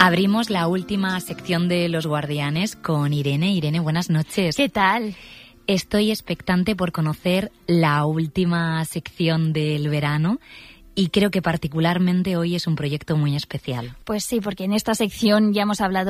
Abrimos la última sección de Los Guardianes con Irene. Irene, buenas noches. ¿Qué tal? Estoy expectante por conocer la última sección del verano y creo que particularmente hoy es un proyecto muy especial. Pues sí, porque en esta sección ya hemos hablado